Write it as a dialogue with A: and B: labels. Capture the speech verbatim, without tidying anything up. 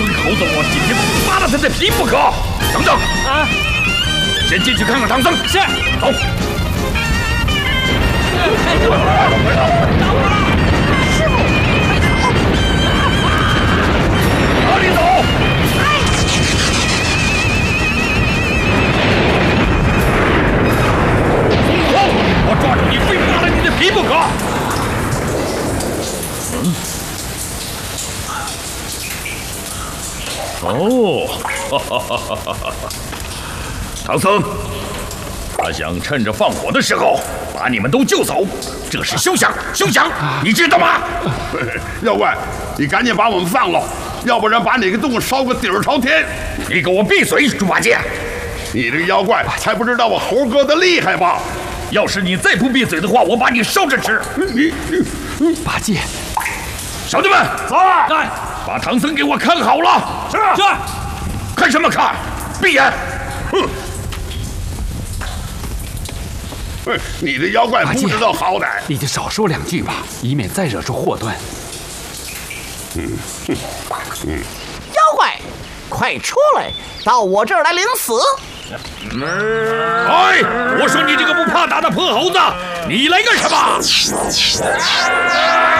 A: 僧猴子，我今天非扒了他的皮不可！等等，啊，先进去看看唐僧。是，走。师傅，快走！哪里走？孙悟空，我抓住你，非扒了你的皮不可！嗯。 哦，哈哈哈哈哈哈！唐僧，他想趁着放火的时候把你们都救走，这是休想，休想！你知道吗？
B: 妖怪，你赶紧把我们放了，要不然把你个洞烧个底儿朝天！
A: 你给我闭嘴，猪八戒！
B: 你这个妖怪还不知道我猴哥的厉害吗？
A: 要是你再不闭嘴的话，我把你烧着吃！
B: 你你
C: 八戒，
A: 兄弟们，走！来，把唐僧给我看好了！是是，看什么看？闭眼！哼！
B: 哎，你这妖怪不知道好歹，
C: 你就少说两句吧，以免再惹出祸端。
B: 嗯嗯嗯，
D: 妖怪，快出来，到我这儿来领死！
A: 哎，我说你这个不怕打的破猴子，你来干什么？